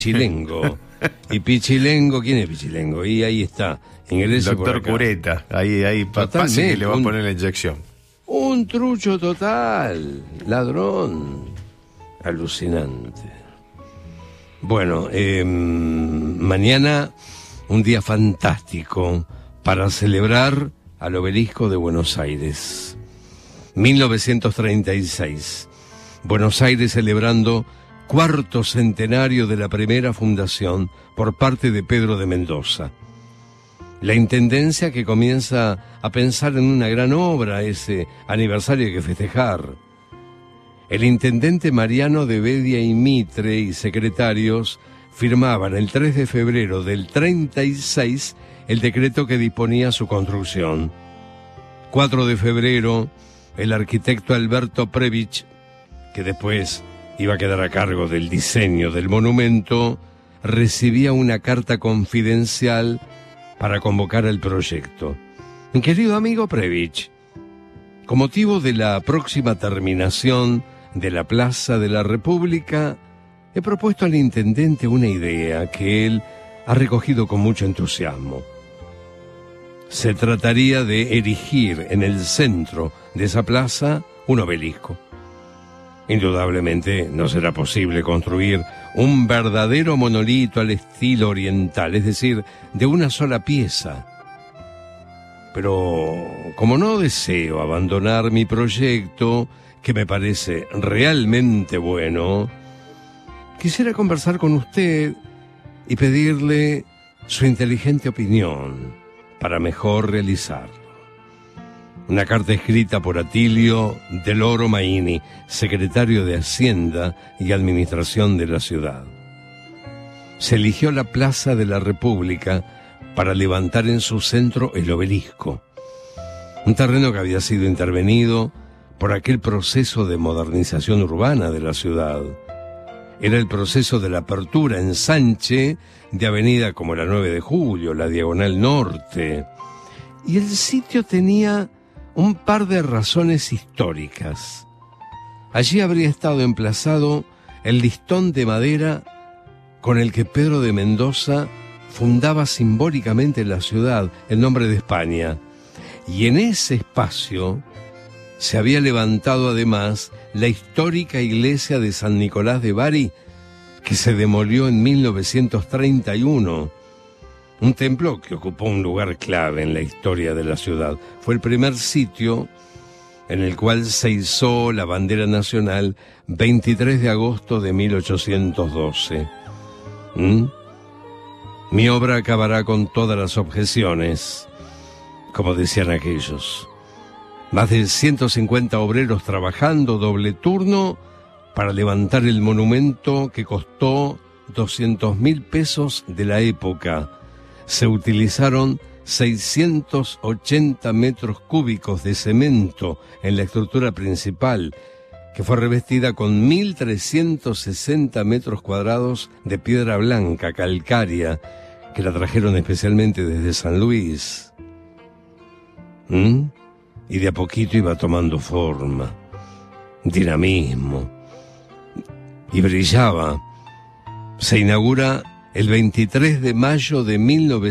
Pichilengo. Y Pichilengo, ¿quién es Pichilengo? Y ahí está, ingrese por Doctor acá. Cureta, ahí pase que le va a poner la inyección. Un trucho total, ladrón, alucinante. Bueno, mañana un día fantástico para celebrar al Obelisco de Buenos Aires. 1936, Buenos Aires celebrando cuarto centenario de la primera fundación por parte de Pedro de Mendoza. La intendencia que comienza a pensar en una gran obra, ese aniversario hay que festejar. El intendente Mariano de Bedia y Mitre y secretarios firmaban el 3 de febrero del 36 el decreto que disponía su construcción. 4 de febrero, el arquitecto Alberto Previch, que después iba a quedar a cargo del diseño del monumento, recibía una carta confidencial para convocar el proyecto. Mi querido amigo Previch, con motivo de la próxima terminación de la Plaza de la República, he propuesto al intendente una idea que él ha recogido con mucho entusiasmo. Se trataría de erigir en el centro de esa plaza un obelisco. Indudablemente no será posible construir un verdadero monolito al estilo oriental, es decir, de una sola pieza. Pero como no deseo abandonar mi proyecto, que me parece realmente bueno, quisiera conversar con usted y pedirle su inteligente opinión para mejor realizarlo. Una carta escrita por Atilio del Oro Maini, secretario de Hacienda y Administración de la ciudad. Se eligió la Plaza de la República para levantar en su centro el obelisco, un terreno que había sido intervenido por aquel proceso de modernización urbana de la ciudad. Era el proceso de la apertura, ensanche de avenida como la 9 de Julio, la Diagonal Norte. Y el sitio tenía un par de razones históricas. Allí habría estado emplazado el listón de madera con el que Pedro de Mendoza fundaba simbólicamente la ciudad, el nombre de España. Y en ese espacio se había levantado además la histórica iglesia de San Nicolás de Bari, que se demolió en 1931. Un templo que ocupó un lugar clave en la historia de la ciudad. Fue el primer sitio en el cual se izó la bandera nacional 23 de agosto de 1812. Mi obra acabará con todas las objeciones, como decían aquellos. Más de 150 obreros trabajando doble turno para levantar el monumento que costó 200.000 pesos de la época. Se utilizaron 680 metros cúbicos de cemento en la estructura principal, que fue revestida con 1.360 metros cuadrados de piedra blanca calcárea, que la trajeron especialmente desde San Luis. Y de a poquito iba tomando forma, dinamismo, y brillaba. Se inaugura el 23 de mayo de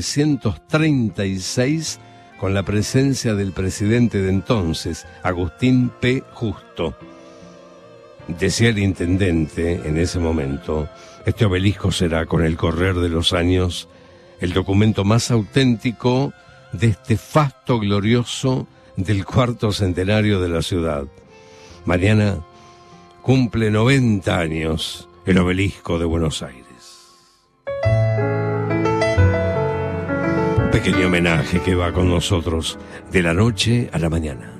1936 con la presencia del presidente de entonces, Agustín P. Justo. Decía el intendente en ese momento, este obelisco será con el correr de los años el documento más auténtico de este fasto glorioso del cuarto centenario de la ciudad. Mañana cumple 90 años el obelisco de Buenos Aires. Un pequeño homenaje que va con nosotros de la noche a la mañana.